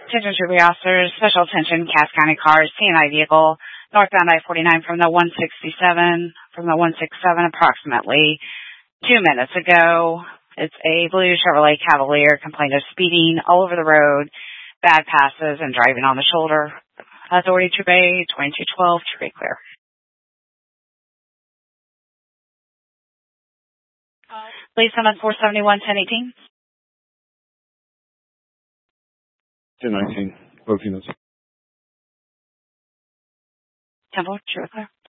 Attention Trooper officers, special attention, Cass County cars, CNI vehicle, northbound I-49 from the 167, approximately 2 minutes ago. It's a blue Chevrolet Cavalier, complained of speeding all over the road, bad passes, and driving on the shoulder. Authority to Bay, 2212, to be clear. Please summon 471-1018. 1019, both units. Temple, to be clear.